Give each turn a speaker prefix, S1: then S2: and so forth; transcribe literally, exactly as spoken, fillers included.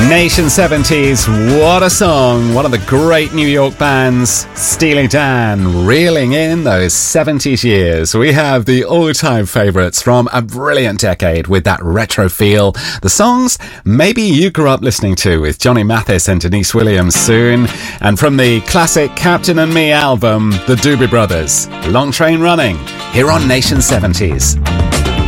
S1: Nation seventies, what a song. One of the great New York bands, Steely Dan, reeling in those seventies years. We have the all-time favourites from a brilliant decade with that retro feel. The songs maybe you grew up listening to with Johnny Mathis and Denise Williams soon. And from the classic Captain and Me album, the Doobie Brothers, Long Train Running, here on Nation seventies.